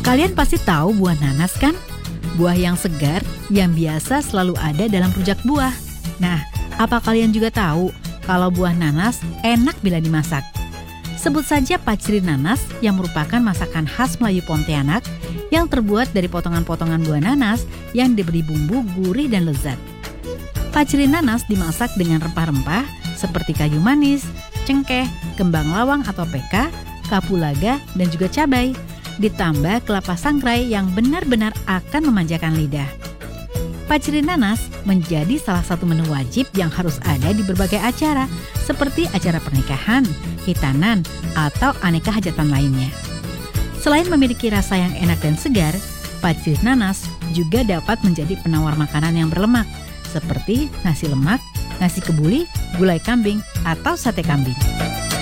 Kalian pasti tahu buah nanas kan? Buah yang segar yang biasa selalu ada dalam rujak buah. Nah, apa kalian juga tahu kalau buah nanas enak bila dimasak? Sebut saja paciri nanas yang merupakan masakan khas Melayu Pontianak yang terbuat dari potongan-potongan buah nanas yang diberi bumbu gurih dan lezat. Paciri nanas dimasak dengan rempah-rempah seperti kayu manis, cengkeh, kembang lawang atau peka, kapulaga, dan juga cabai. Ditambah kelapa sangrai yang benar-benar akan memanjakan lidah. Paciri nanas menjadi salah satu menu wajib yang harus ada di berbagai acara, seperti acara pernikahan, hitanan, atau aneka hajatan lainnya. Selain memiliki rasa yang enak dan segar, paciri nanas juga dapat menjadi penawar makanan yang berlemak, seperti nasi lemak, nasi kebuli, gulai kambing, atau sate kambing.